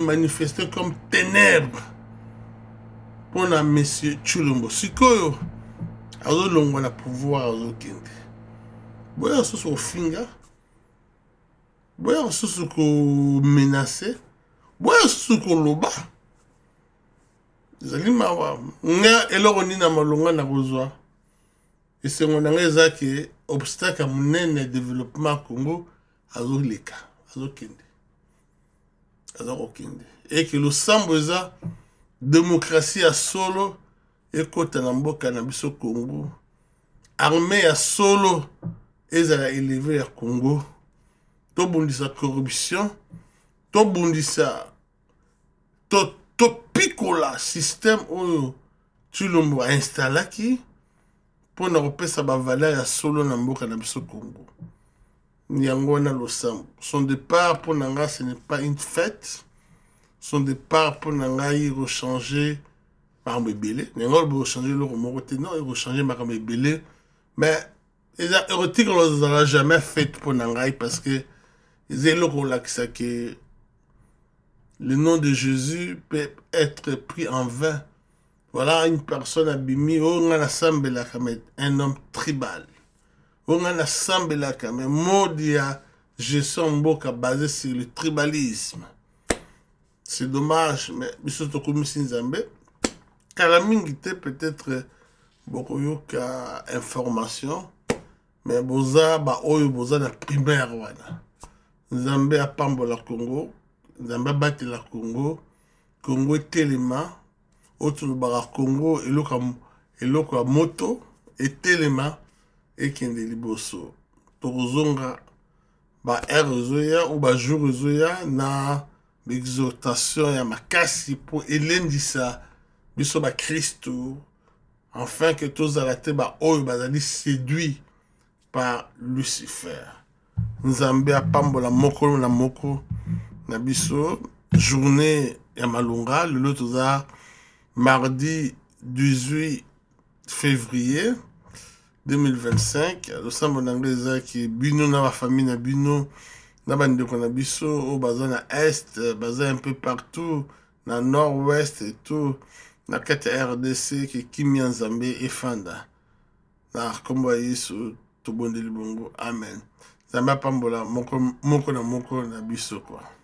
manifesté comme ténèbres pour na monsieur Tshilombo. Sikoyo azolongwa na pouvoir azokende. Boya susu ofinga, boya susu ko menacer, boya susu ko loba. Zali mawa nga eloko nini na malonga na kozwa. Esengo na nga eza ke obstacle munene développement Congo azoleka, azokende. Azokende. Et que le sambo eza démocratie ya solo ekota na mboka na biso Congo. Armée ya solo ezala élevé ya Congo. Tobundisa corruption, tobundisa topikola système oyo Tshilombo a installaki pour na kopesa ba valeur ya solo na mboka na biso Congo. Yango na losambo. Son départ pour nanga ce n'est pas une fête. Son départ pour nanga il rechanger par bébélé. Yango il rechanger le remorote non, il rechanger par bébélé. Mais les érotiques on les a jamais fait pour nanga parce que ils ont relaxé que le nom de Jésus peut être pris en vain. Voilà une personne abîmée, on a assemblé un homme tribal. On a assemblé mais Modia, gestion mboka basé sur le tribalisme. C'est dommage, mais bisoto comme Sinzambe, Karamingite peut-être beaucoup yoka information, mais boza ba oyo boza na primaire wana. Nzambe a pambola Congo. Nzamba bate la Congo, Congo telema, autour de Congo, eloko ya moto, et telema, et kende liboso. Torozonga, ba erozoya, ou ba jourozoya, na l'exhortation ya makasi, pour elendisa, biso ba Christo, afin que tous alate ba oyo bazali séduit par Lucifer. Nzambe a pambola moko na moko, Nabiso, journée ya Malunga, le lot mardi 18 février 2025. Le sambo d'anglais qui bino na ma famille na bino na bandeko na biso au bazin na est, bazin un peu partout na nord-ouest et tout na kati RDC qui Kimi Nzambe et Fanda. Na kombo Yesu to bondeli bongo. Amen. Zamba pambola moko na biso quoi.